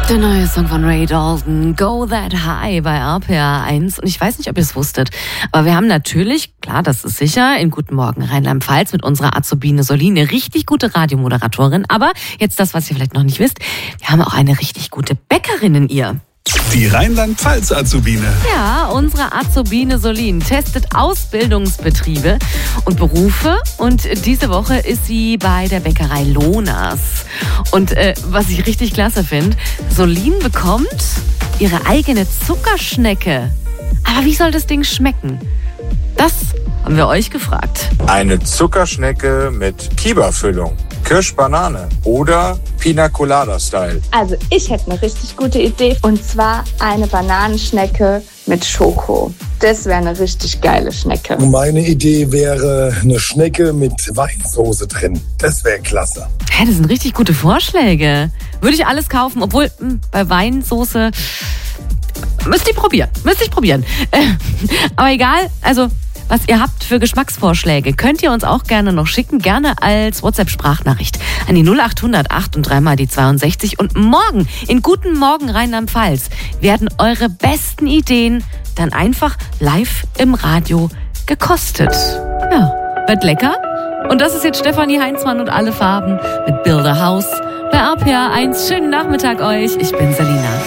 Der neue Song von Ray Dalton, Go That High bei RPR 1. Und ich weiß nicht, ob ihr es wusstet, aber wir haben natürlich, klar, das ist sicher, in Guten Morgen Rheinland-Pfalz mit unserer Azubine Solin eine richtig gute Radiomoderatorin. Aber jetzt das, was ihr vielleicht noch nicht wisst, wir haben auch eine richtig gute Bäckerin in ihr. Die Rheinland-Pfalz-Azubine. Ja, unsere Azubine Solin testet Ausbildungsbetriebe und Berufe. Und diese Woche ist sie bei der Bäckerei Lohnas. Und was ich richtig klasse finde, Solin bekommt ihre eigene Zuckerschnecke. Aber wie soll das Ding schmecken? Das haben wir euch gefragt. Eine Zuckerschnecke mit Kiba-Füllung, Kirsch-Banane oder Pina Colada-Style. Also ich hätte eine richtig gute Idee, und zwar eine Bananenschnecke mit Schoko. Das wäre eine richtig geile Schnecke. Meine Idee wäre eine Schnecke mit Weinsoße drin. Das wäre klasse. Hä, das sind richtig gute Vorschläge. Würde ich alles kaufen, obwohl bei Weinsoße müsste ich probieren. Aber egal, also was ihr habt für Geschmacksvorschläge, könnt ihr uns auch gerne noch schicken, gerne als WhatsApp-Sprachnachricht an die 0800 8 und 3 mal die 62. Und morgen in Guten Morgen Rheinland-Pfalz werden eure besten Ideen dann einfach live im Radio gekostet. Ja, wird lecker. Und das ist jetzt Stefanie Heinzmann und alle Farben mit Build a House bei RPR 1. Schönen Nachmittag euch. Ich bin Selina.